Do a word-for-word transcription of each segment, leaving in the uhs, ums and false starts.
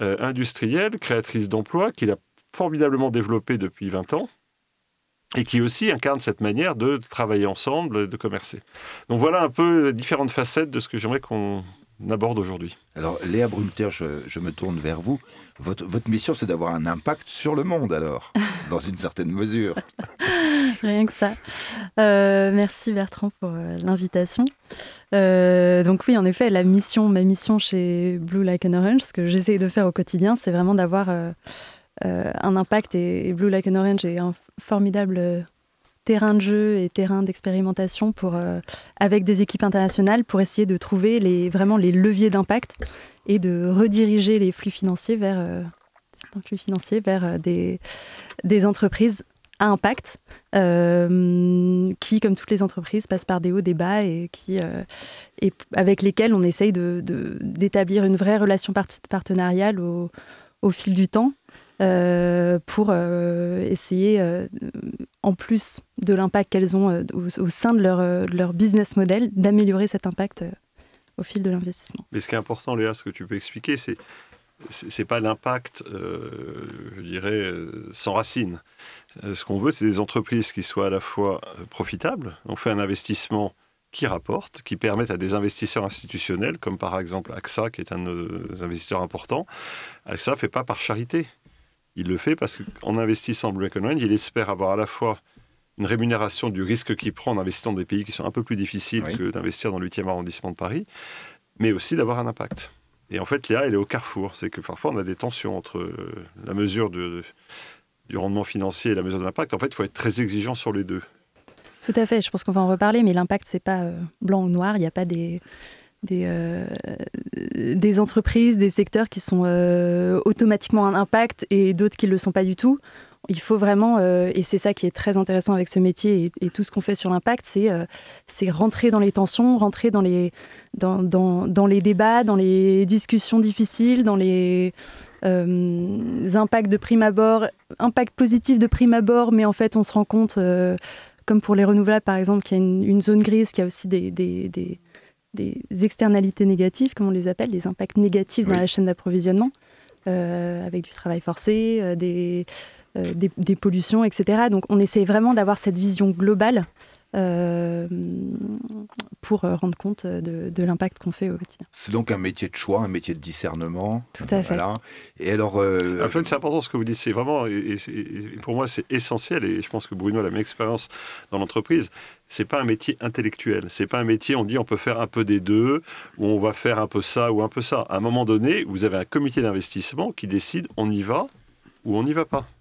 euh, industrielle, créatrice d'emplois, qu'il a formidablement développée depuis vingt ans, et qui aussi incarne cette manière de travailler ensemble, de commercer. Donc voilà un peu différentes facettes de ce que j'aimerais qu'on aborde aujourd'hui. Alors, Léa Brunter, je, je me tourne vers vous. Votre, votre mission, c'est d'avoir un impact sur le monde, alors, dans une certaine mesure. Rien que ça. Euh, merci Bertrand pour euh, l'invitation. Euh, donc oui, en effet, la mission, ma mission chez Blue Like an Orange, ce que j'essaye de faire au quotidien, c'est vraiment d'avoir euh, euh, un impact. Et, et Blue Like an Orange est un formidable euh, terrain de jeu et terrain d'expérimentation pour, euh, avec des équipes internationales pour essayer de trouver les, vraiment les leviers d'impact et de rediriger les flux financiers vers, euh, certains flux financiers vers euh, des, des entreprises à impact, euh, qui, comme toutes les entreprises, passent par des hauts, des bas et, qui, euh, et avec lesquelles on essaye de, de, d'établir une vraie relation part- partenariale au, au fil du temps euh, pour euh, essayer, euh, en plus de l'impact qu'elles ont euh, au, au sein de leur, euh, de leur business model, d'améliorer cet impact euh, au fil de l'investissement. Mais ce qui est important, Léa, ce que tu peux expliquer, c'est c'est, c'est pas l'impact, euh, je dirais, euh, sans racine. Euh, ce qu'on veut, c'est des entreprises qui soient à la fois euh, profitables. On fait un investissement qui rapporte, qui permettent à des investisseurs institutionnels, comme par exemple A X A, qui est un de nos investisseurs importants. A X A ne fait pas par charité. Il le fait parce qu'en investissant en Blue Like an Orange, il espère avoir à la fois une rémunération du risque qu'il prend en investissant dans des pays qui sont un peu plus difficiles oui. que d'investir dans le huitième arrondissement de Paris, mais aussi d'avoir un impact. Et en fait, Léa, elle est au carrefour. C'est que parfois, on a des tensions entre la mesure de, du rendement financier et la mesure de l'impact. En fait, il faut être très exigeant sur les deux. Tout à fait. Je pense qu'on va en reparler, mais l'impact, c'est pas euh, blanc ou noir. Il n'y a pas des, des, euh, des entreprises, des secteurs qui sont euh, automatiquement un impact et d'autres qui ne le sont pas du tout. Il faut vraiment, euh, et c'est ça qui est très intéressant avec ce métier et, et tout ce qu'on fait sur l'impact, c'est, euh, c'est rentrer dans les tensions, rentrer dans les, dans, dans, dans les débats, dans les discussions difficiles, dans les euh, impacts de prime abord, impacts positifs de prime abord, mais en fait on se rend compte, euh, comme pour les renouvelables par exemple, qu'il y a une, une zone grise, qu'il y a aussi des, des, des, des externalités négatives, comme on les appelle, des impacts négatifs dans oui. la chaîne d'approvisionnement, euh, avec du travail forcé, euh, des... Euh, des, des pollutions, et cetera. Donc, on essaie vraiment d'avoir cette vision globale euh, pour euh, rendre compte de, de l'impact qu'on fait au quotidien. C'est donc un métier de choix, un métier de discernement. Tout à fait. Voilà. Et alors, euh... en fait, c'est important ce que vous dites. C'est vraiment, et, et, et pour moi, c'est essentiel. Et je pense que Bruno a la même expérience dans l'entreprise. C'est pas un métier intellectuel. C'est pas un métier. On dit on peut faire un peu des deux, ou on va faire un peu ça ou un peu ça. À un moment donné, vous avez un comité d'investissement qui décide on y va ou on n'y va pas.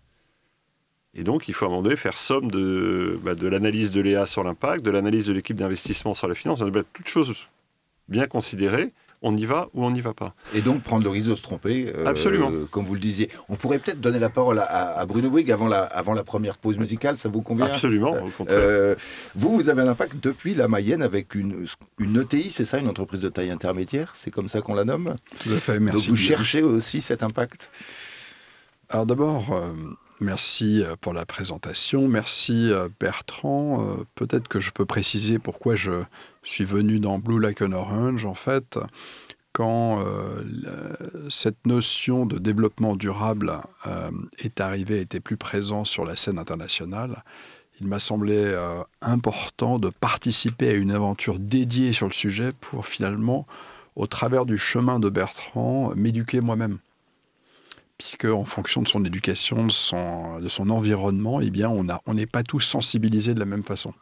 Et donc, il faut à un moment donné faire somme de, bah, de l'analyse de Léa sur l'impact, de l'analyse de l'équipe d'investissement sur la finance. Bah, toutes choses bien considérées, on y va ou on n'y va pas. Et donc, prendre le risque de se tromper, euh, Absolument. Euh, comme vous le disiez. On pourrait peut-être donner la parole à, à Bruno Bouygues avant la, avant la première pause musicale, ça vous convient ? Absolument, au contraire. Euh, vous, vous avez un impact depuis la Mayenne avec une, une E T I, c'est ça, une entreprise de taille intermédiaire ? C'est comme ça qu'on la nomme ? Tout à fait, merci. Donc, vous cherchez aussi cet impact ? Alors d'abord... Euh... Merci pour la présentation. Merci Bertrand. Euh, peut-être que je peux préciser pourquoi je suis venu dans Blue Like an Orange. En fait, quand euh, la, cette notion de développement durable euh, est arrivée, était plus présent sur la scène internationale, il m'a semblé euh, important de participer à une aventure dédiée sur le sujet pour finalement, au travers du chemin de Bertrand, m'éduquer moi-même. Puisque en fonction de son éducation, de son, de son environnement, eh bien, on a, on n'est pas tous sensibilisés de la même façon.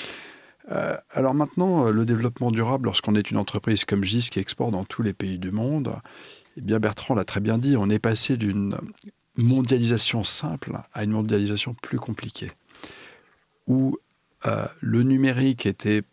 Euh, alors maintenant, le développement durable, lorsqu'on est une entreprise comme G I S qui exporte dans tous les pays du monde, eh bien Bertrand l'a très bien dit, on est passé d'une mondialisation simple à une mondialisation plus compliquée, où euh, le numérique était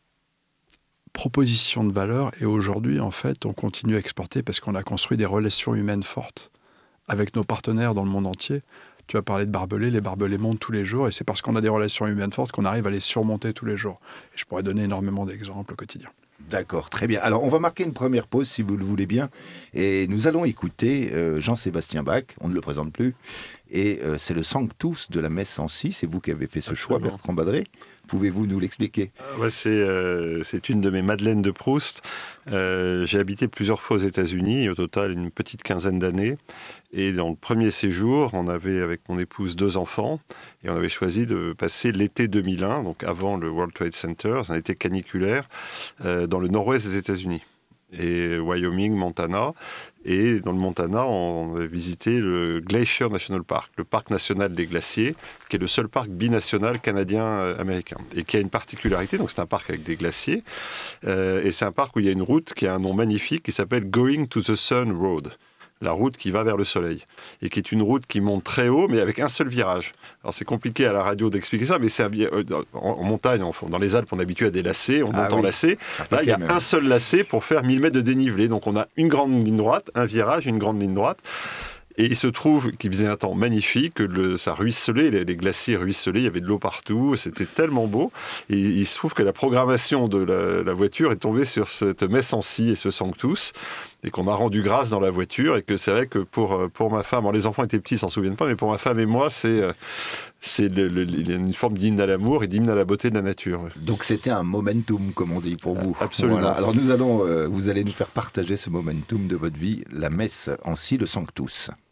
proposition de valeur, et aujourd'hui, en fait, on continue à exporter parce qu'on a construit des relations humaines fortes avec nos partenaires dans le monde entier. Tu as parlé de barbelés, les barbelés montent tous les jours, et c'est parce qu'on a des relations humaines fortes qu'on arrive à les surmonter tous les jours. Et je pourrais donner énormément d'exemples au quotidien. D'accord, très bien. Alors, on va marquer une première pause, si vous le voulez bien, et nous allons écouter euh, Jean-Sébastien Bach, on ne le présente plus, et euh, c'est le Sanctus de la messe Sancy, c'est vous qui avez fait ce Absolument. choix, Bertrand Badré. Pouvez-vous nous l'expliquer ? Ouais, c'est, euh, c'est une de mes Madeleines de Proust. Euh, j'ai habité plusieurs fois aux États-Unis, au total une petite quinzaine d'années. Et dans le premier séjour, on avait avec mon épouse deux enfants et on avait choisi de passer l'été deux mille un, donc avant le World Trade Center, un été caniculaire, euh, dans le nord-ouest des États-Unis. Et Wyoming, Montana. Et dans le Montana, on a visité le Glacier National Park, le parc national des glaciers, qui est le seul parc binational canadien-américain. Et qui a une particularité, donc c'est un parc avec des glaciers, euh, et c'est un parc où il y a une route qui a un nom magnifique qui s'appelle Going to the Sun Road. La route qui va vers le soleil, et qui est une route qui monte très haut, mais avec un seul virage. Alors c'est compliqué à la radio d'expliquer ça, mais c'est un, en, en montagne, en, dans les Alpes, on est habitué à des lacets, on monte ah, en oui. lacet. Là, il y a même un seul lacet pour faire mille mètres de dénivelé. Donc on a une grande ligne droite, un virage, une grande ligne droite. Et il se trouve qu'il faisait un temps magnifique, que le, ça ruisselait, les, les glaciers ruisselaient, il y avait de l'eau partout, c'était tellement beau. Et il se trouve que la programmation de la, la voiture est tombée sur cette messe en si et ce Sanctus, et qu'on a rendu grâce dans la voiture, et que c'est vrai que pour, pour ma femme, bon, les enfants étaient petits, ils s'en souviennent pas, mais pour ma femme et moi, c'est, c'est le, le, une forme d'hymne à l'amour et d'hymne à la beauté de la nature. Donc c'était un momentum, comme on dit, pour vous. Absolument. Voilà. Alors nous allons, euh, vous allez nous faire partager ce momentum de votre vie, la messe en si, le Sanctus.